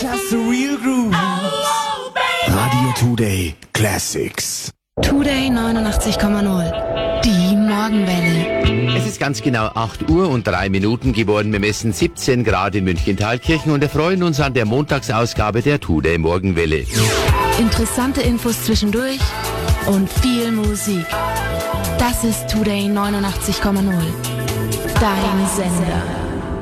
Just the real groove. Radio Today Classics. Today 89,0. Die Morgenwelle. Es ist ganz genau 8 Uhr und 3 Minuten geworden. Wir messen 17 Grad in München-Thalkirchen und erfreuen uns an der Montagsausgabe der Today Morgenwelle. Interessante Infos zwischendurch und viel Musik. Das ist Today 89,0. Dein Sender.